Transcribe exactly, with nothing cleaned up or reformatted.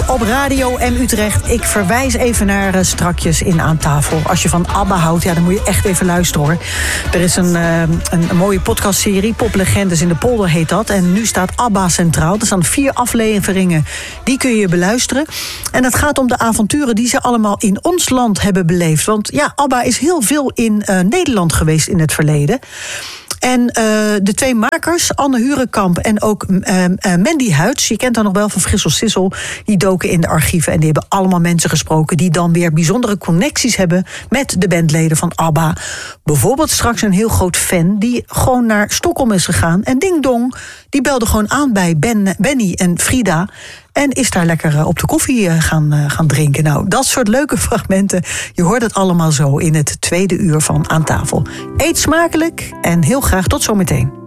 op Radio M Utrecht. Ik verwijs even naar uh, strakjes in Aan Tafel. Als je van ABBA houdt, ja, dan moet je echt even luisteren hoor. Er is een, uh, een, een mooie podcastserie, Poplegendes in de Polder heet dat. En nu staat ABBA centraal. Er staan vier afleveringen, die kun je beluisteren. En het gaat om de avonturen die ze allemaal in ons land hebben beleefd. Want ja, ABBA is heel veel in uh, Nederland geweest in het verleden. En uh, de twee makers, Anne Hurenkamp en ook uh, uh, Mandy Huids, je kent haar nog wel van Frissel Sissel, die doken in de archieven en die hebben allemaal mensen gesproken die dan weer bijzondere connecties hebben met de bandleden van ABBA. Bijvoorbeeld straks een heel groot fan die gewoon naar Stockholm is gegaan en ding dong, die belde gewoon aan bij Ben, Benny en Frida en is daar lekker op de koffie gaan, gaan drinken. Nou, dat soort leuke fragmenten, je hoort het allemaal zo in het tweede uur van Aan Tafel. Eet smakelijk en heel graag tot zometeen.